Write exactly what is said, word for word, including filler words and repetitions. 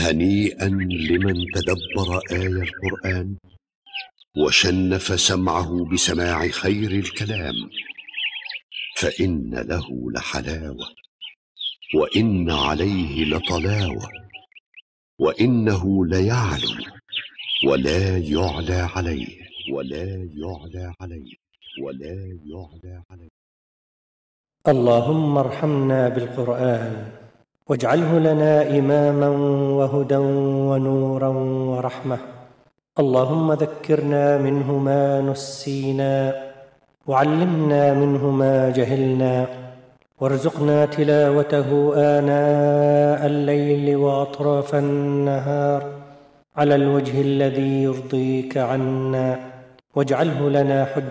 هنيئا لمن تدبر آي القرآن وشنف سمعه بسماع خير الكلام، فإن له لحلاوة وإن عليه لطلاوة، وإنه ليعلو ولا يعلى عليه ولا يعلى عليه ولا يعلى عليه. اللهم ارحمنا بالقرآن واجعله لنا إماما وهدى ونورا ورحمة. اللهم ذكرنا منه ما نسينا وعلمنا منه ما جهلنا، وارزقنا تلاوته آناء الليل وأطراف النهار على الوجه الذي يرضيك عنا، واجعله لنا حجة